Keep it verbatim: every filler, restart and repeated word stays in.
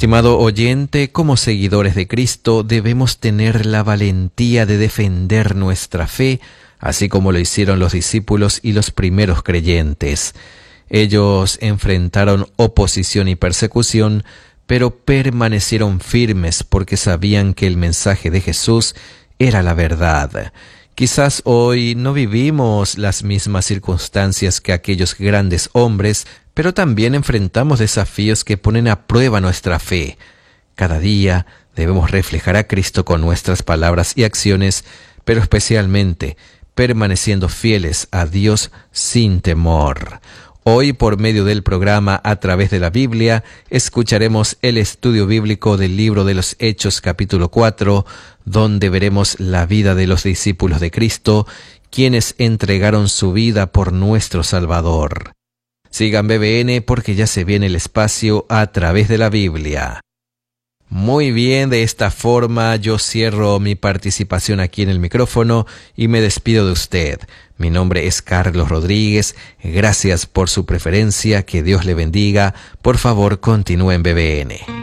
Estimado oyente, como seguidores de Cristo debemos tener la valentía de defender nuestra fe, así como lo hicieron los discípulos y los primeros creyentes. Ellos enfrentaron oposición y persecución, pero permanecieron firmes porque sabían que el mensaje de Jesús era la verdad. Quizás hoy no vivimos las mismas circunstancias que aquellos grandes hombres, pero también enfrentamos desafíos que ponen a prueba nuestra fe. Cada día debemos reflejar a Cristo con nuestras palabras y acciones, pero especialmente permaneciendo fieles a Dios sin temor. Hoy, por medio del programa A Través de la Biblia, escucharemos el estudio bíblico del libro de los Hechos capítulo cuatro, donde veremos la vida de los discípulos de Cristo, quienes entregaron su vida por nuestro Salvador. Sigan B B N porque ya se viene el espacio A Través de la Biblia. Muy bien, de esta forma yo cierro mi participación aquí en el micrófono y me despido de usted. Mi nombre es Carlos Rodríguez, gracias por su preferencia, que Dios le bendiga. Por favor, continúe en B B N.